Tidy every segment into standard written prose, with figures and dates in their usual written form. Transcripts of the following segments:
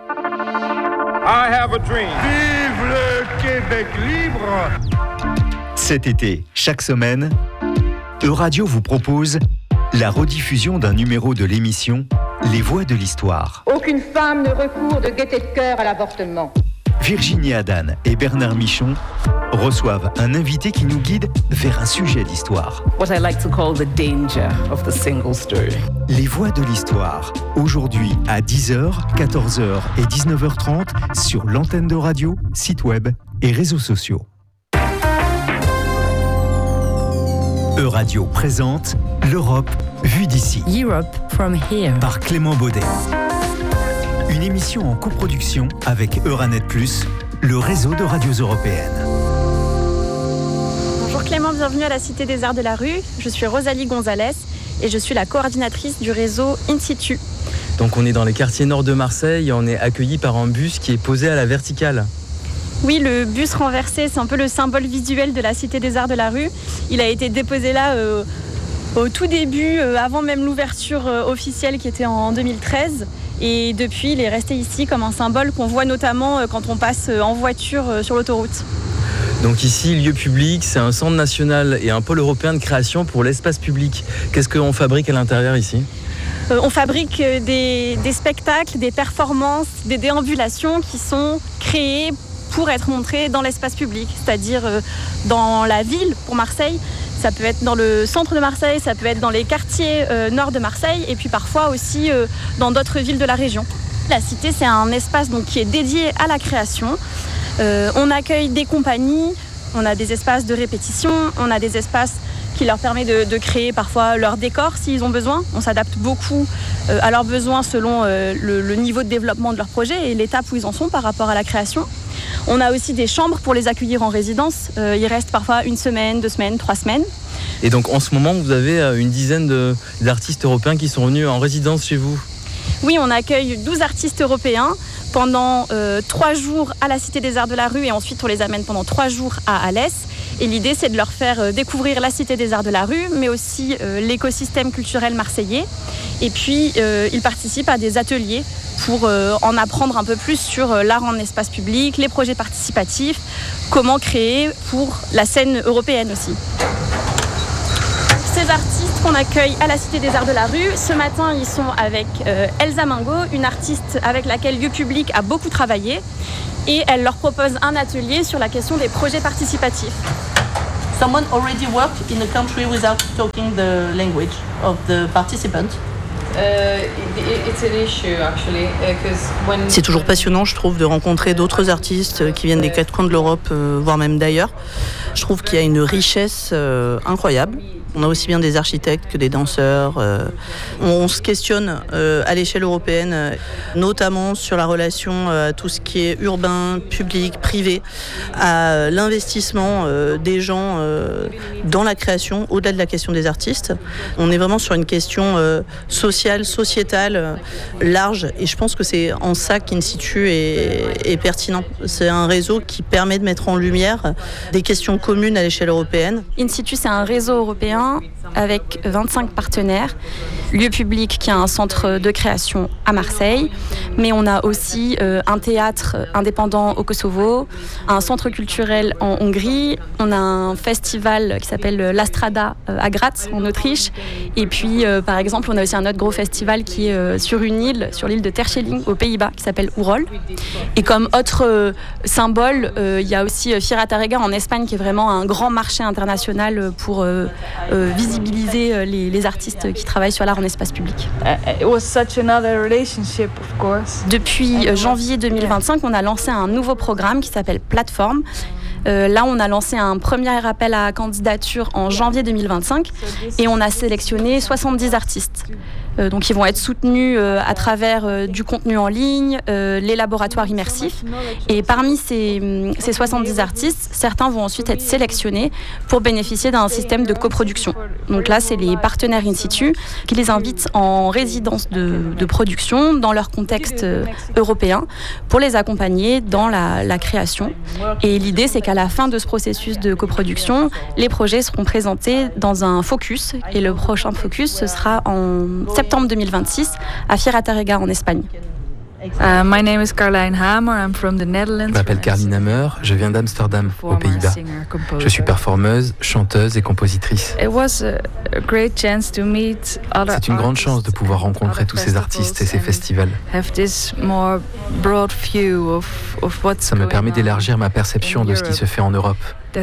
I have a dream. Vive le Québec libre! Cet été, chaque semaine, Euradio vous propose la rediffusion d'un numéro de l'émission Les Voix de l'Histoire. Aucune femme ne recourt de gaieté de cœur à l'avortement. Virginie Adan et Bernard Michon reçoivent un invité qui nous guide vers un sujet d'histoire. What I like to call the danger of the single story. Les Voix de l'Histoire, aujourd'hui à 10h, 14h et 19h30 sur l'antenne de radio, site web et réseaux sociaux. Euradio présente l'Europe vue d'ici. Europe from here. Par Clément Baudet. Une émission en coproduction avec Euranet+, le réseau de radios européennes. Bonjour Clément, bienvenue à la Cité des Arts de la Rue. Je suis Rosalie Gonzalez et je suis la coordinatrice du réseau In Situ. Donc on est dans les quartiers nord de Marseille et on est accueilli par un bus qui est posé à la verticale. Oui, le bus renversé, c'est un peu le symbole visuel de la Cité des Arts de la Rue. Il a été déposé là au tout début, avant même l'ouverture officielle qui était en 2013. Et depuis, il est resté ici comme un symbole qu'on voit notamment quand on passe en voiture sur l'autoroute. Donc ici, lieu public, c'est un centre national et un pôle européen de création pour l'espace public. Qu'est-ce qu'on fabrique à l'intérieur ici ? On fabrique des spectacles, des performances, des déambulations qui sont créées pour être montrées dans l'espace public, c'est-à-dire dans la ville pour Marseille. Ça peut être dans le centre de Marseille, ça peut être dans les quartiers nord de Marseille et puis parfois aussi dans d'autres villes de la région. La Cité, c'est un espace donc, qui est dédié à la création. On accueille des compagnies, on a des espaces de répétition, on a des espaces qui leur permettent de créer parfois leur décor s'ils ont besoin. On s'adapte beaucoup à leurs besoins selon le niveau de développement de leur projet et l'étape où ils en sont par rapport à la création. On a aussi des chambres pour les accueillir en résidence. Ils restent parfois 1 semaine, 2 semaines, 3 semaines. Et donc en ce moment, vous avez une dizaine d'artistes européens qui sont venus en résidence chez vous. Oui, on accueille 12 artistes européens pendant 3 jours à la Cité des Arts de la Rue et ensuite on les amène pendant 3 jours à Alès. Et l'idée, c'est de leur faire découvrir la Cité des Arts de la Rue, mais aussi l'écosystème culturel marseillais. Et puis, ils participent à des ateliers pour en apprendre un peu plus sur l'art en espace public, les projets participatifs, comment créer pour la scène européenne aussi. Ces artistes qu'on accueille à la Cité des Arts de la Rue, ce matin, ils sont avec Elsa Mingo, une artiste avec laquelle Lieu Public a beaucoup travaillé. Et elle leur propose un atelier sur la question des projets participatifs. Someone already worked in a country without talking the language of the participant. C'est toujours passionnant, je trouve, de rencontrer d'autres artistes qui viennent des 4 coins de l'Europe, voire même d'ailleurs. Je trouve qu'il y a une richesse incroyable. On a aussi bien des architectes que des danseurs. On se questionne à l'échelle européenne, notamment sur la relation à tout ce qui est urbain, public, privé, à l'investissement des gens dans la création, au-delà de la question des artistes. On est vraiment sur une question sociale, sociétale, large. Et je pense que c'est en ça qu'In Situ est pertinent. C'est un réseau qui permet de mettre en lumière des questions communes à l'échelle européenne. In Situ, c'est un réseau européen avec 25 partenaires. Lieu Public qui a un centre de création à Marseille, mais on a aussi un théâtre indépendant au Kosovo, un centre culturel en Hongrie, on a un festival qui s'appelle l'Astrada à Graz en Autriche, et puis par exemple on a aussi un autre gros festival qui est sur une île, sur l'île de Terschelling aux Pays-Bas qui s'appelle Oerol. Et comme autre symbole, il y a aussi Fiera Tárrega en Espagne qui est vraiment un grand marché international pour visibiliser les artistes qui travaillent sur l'art en espace public. Depuis janvier 2025, on a lancé un nouveau programme qui s'appelle Plateforme. Là, on a lancé un premier appel à candidature en janvier 2025 et on a sélectionné 70 artistes. Donc, ils vont être soutenus à travers du contenu en ligne, les laboratoires immersifs. Et parmi ces 70 artistes, certains vont ensuite être sélectionnés pour bénéficier d'un système de coproduction. Donc là, c'est les partenaires In Situ qui les invitent en résidence de production dans leur contexte européen pour les accompagner dans la création. Et l'idée, c'est qu'à la fin de ce processus de coproduction, les projets seront présentés dans un focus. Et le prochain focus, ce sera en septembre 2026 à Fiera Tárrega en Espagne. My name is Caroline Hamer. I'm from the Netherlands. Je m'appelle Caroline Hamer, je viens d'Amsterdam, aux Pays-Bas. Je suis performeuse, chanteuse et compositrice. C'est une grande chance de pouvoir rencontrer tous ces artistes et ces festivals. Ça me permet d'élargir ma perception de ce qui se fait en Europe.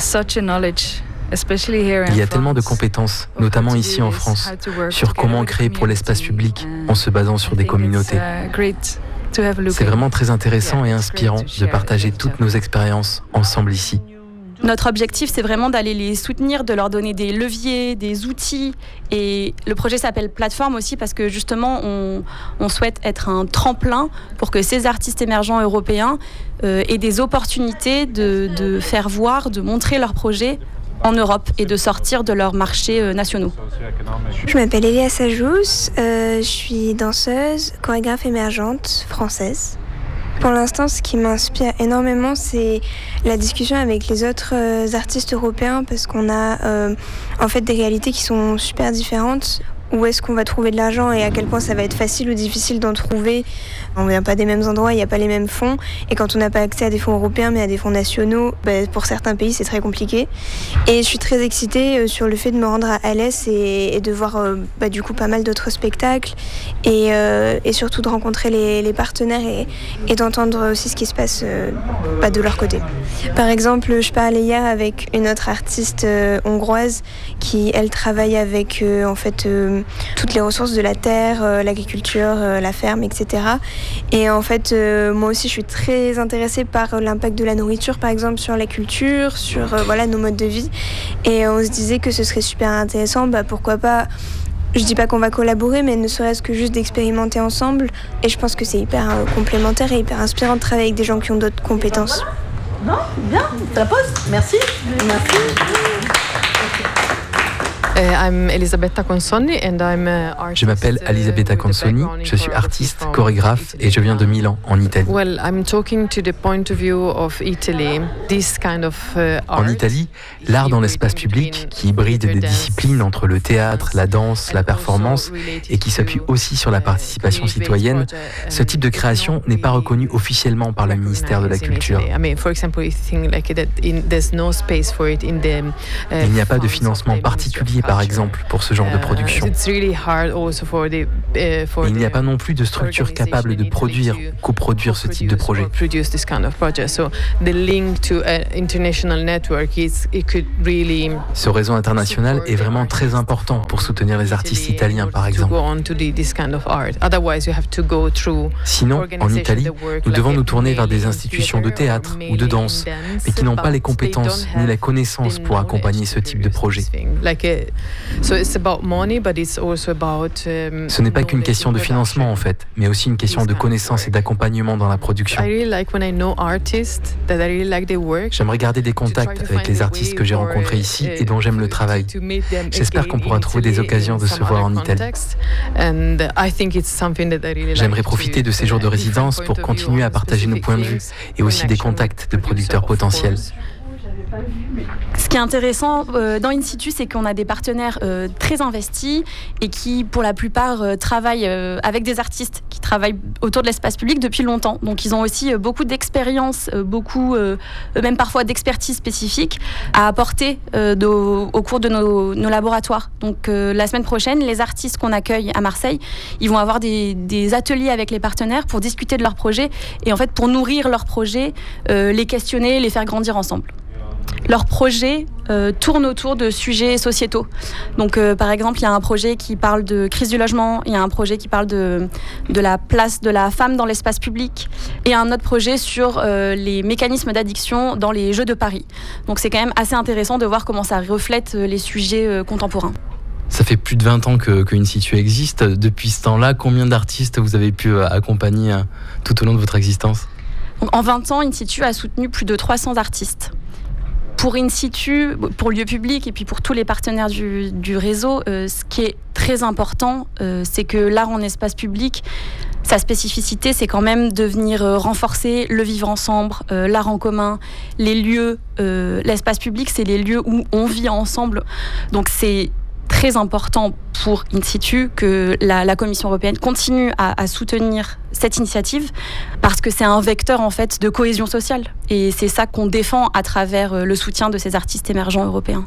Il y a tellement de compétences, notamment ici en France, sur comment créer pour l'espace public en se basant sur des communautés. C'est vraiment très intéressant et inspirant de partager toutes nos expériences ensemble ici. Notre objectif, c'est vraiment d'aller les soutenir, de leur donner des leviers, des outils. Et le projet s'appelle Plateforme aussi parce que justement, on souhaite être un tremplin pour que ces artistes émergents européens aient des opportunités de faire voir, de montrer leurs projets en Europe et de sortir de leurs marchés nationaux. Je m'appelle Elia Sajous, je suis danseuse, chorégraphe émergente française. Pour l'instant, ce qui m'inspire énormément, c'est la discussion avec les autres artistes européens parce qu'on a en fait des réalités qui sont super différentes. Où est-ce qu'on va trouver de l'argent et à quel point ça va être facile ou difficile d'en trouver. On ne vient pas des mêmes endroits, il n'y a pas les mêmes fonds. Et quand on n'a pas accès à des fonds européens mais à des fonds nationaux, pour certains pays c'est très compliqué. Et je suis très excitée sur le fait de me rendre à Alès et de voir du coup pas mal d'autres spectacles et surtout de rencontrer les partenaires et d'entendre aussi ce qui se passe de leur côté. Par exemple, je parlais hier avec une autre artiste hongroise qui elle travaille avec toutes les ressources de la terre, l'agriculture, la ferme, etc. Et en fait, moi aussi, je suis très intéressée par l'impact de la nourriture, par exemple, sur la culture, sur nos modes de vie. Et on se disait que ce serait super intéressant, pourquoi pas. Je dis pas qu'on va collaborer, mais ne serait-ce que juste d'expérimenter ensemble. Et je pense que c'est hyper complémentaire et hyper inspirant de travailler avec des gens qui ont d'autres compétences. Non, bien, ta pause. Merci. Merci. Je m'appelle Elisabetta Consoni, je suis artiste, chorégraphe et je viens de Milan, en Italie. En Italie, l'art dans l'espace public, qui hybride des disciplines entre le théâtre, la danse, la performance et qui s'appuie aussi sur la participation citoyenne, ce type de création n'est pas reconnu officiellement par le ministère de la Culture. Il n'y a pas de financement particulier par exemple, pour ce genre de production. Et il n'y a pas non plus de structure capable de produire ou coproduire ce type de projet. Ce réseau international est vraiment très important pour soutenir les artistes italiens, par exemple. Sinon, en Italie, nous devons nous tourner vers des institutions de théâtre ou de danse, mais qui n'ont pas les compétences ni la connaissance pour accompagner ce type de projet. Ce n'est pas qu'une question de financement en fait, mais aussi une question de connaissance et d'accompagnement dans la production. J'aimerais garder des contacts avec les artistes que j'ai rencontrés ici et dont j'aime le travail. J'espère qu'on pourra trouver des occasions de se voir en Italie. J'aimerais profiter de ces jours de résidence pour continuer à partager nos points de vue et aussi des contacts de producteurs potentiels. Ce qui est intéressant dans In Situ, c'est qu'on a des partenaires très investis et qui, pour la plupart, travaillent avec des artistes qui travaillent autour de l'espace public depuis longtemps. Donc, ils ont aussi beaucoup d'expérience, beaucoup, même parfois d'expertise spécifique à apporter au cours de nos laboratoires. Donc, la semaine prochaine, les artistes qu'on accueille à Marseille, ils vont avoir des ateliers avec les partenaires pour discuter de leurs projets et en fait, pour nourrir leurs projets, les questionner, les faire grandir ensemble. Leurs projets tournent autour de sujets sociétaux. Donc, par exemple, il y a un projet qui parle de crise du logement, il y a un projet qui parle de la place de la femme dans l'espace public et un autre projet sur les mécanismes d'addiction dans les Jeux de Paris. Donc, c'est quand même assez intéressant de voir comment ça reflète les sujets contemporains. Ça fait plus de 20 ans que In Situ existe. Depuis ce temps-là, combien d'artistes vous avez pu accompagner tout au long de votre existence ? Donc, en 20 ans, In Situ a soutenu plus de 300 artistes. Pour In Situ, pour Lieu Public et puis pour tous les partenaires du réseau, ce qui est très important, c'est que l'art en espace public, sa spécificité, c'est quand même de venir renforcer le vivre ensemble, l'art en commun, les lieux, l'espace public, c'est les lieux où on vit ensemble. Donc c'est très important pour In Situ que la Commission européenne continue à soutenir cette initiative parce que c'est un vecteur en fait de cohésion sociale et c'est ça qu'on défend à travers le soutien de ces artistes émergents européens.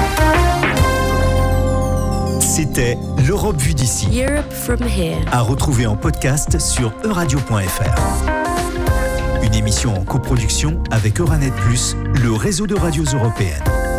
C'était l'Europe vue d'ici. Europe from here. À retrouver en podcast sur euradio.fr. Une émission en coproduction avec Euranet+, le réseau de radios européennes.